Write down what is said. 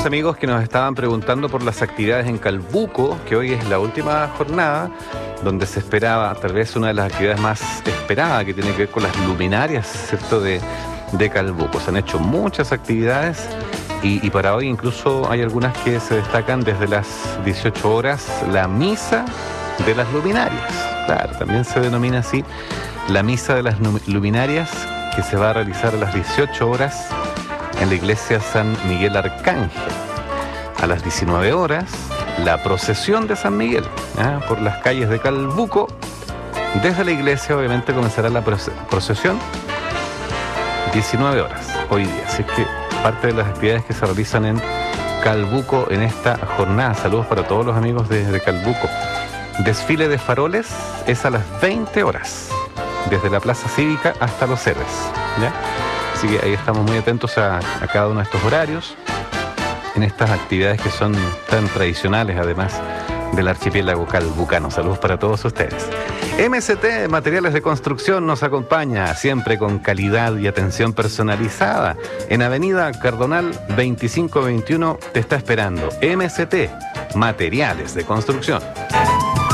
algunos amigos que nos estaban preguntando por las actividades en Calbuco, que hoy es la última jornada, donde se esperaba tal vez una de las actividades más esperadas, que tiene que ver con las luminarias, ¿cierto?, de Calbuco. Se han hecho muchas actividades y para hoy incluso hay algunas que se destacan desde las 18 horas, la misa de las luminarias. Claro, también se denomina así, la misa de las luminarias, que se va a realizar a las 18 horas en la iglesia San Miguel Arcángel. A las 19 horas, la procesión de San Miguel, por las calles de Calbuco. Desde la iglesia, obviamente, comenzará la procesión 19 horas hoy día. Así que parte de las actividades que se realizan en Calbuco en esta jornada. Saludos para todos los amigos de Calbuco. Desfile de faroles es a las 20 horas, desde la Plaza Cívica hasta Los Héroes, ¿ya? Así que ahí estamos muy atentos a cada uno de estos horarios, en estas actividades que son tan tradicionales, además del archipiélago calbucano. Saludos para todos ustedes. MST Materiales de Construcción nos acompaña siempre con calidad y atención personalizada. En Avenida Cardonal 2521 te está esperando. MST Materiales de Construcción.